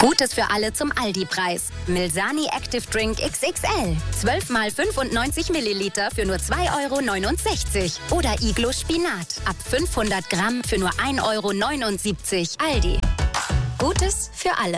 Gutes für alle zum Aldi-Preis. Milsani Active Drink XXL. 12 mal 95 Milliliter für nur 2,69 €. Oder Iglo Spinat. Ab 500 Gramm für nur 1,79 €. Aldi. Gutes für alle.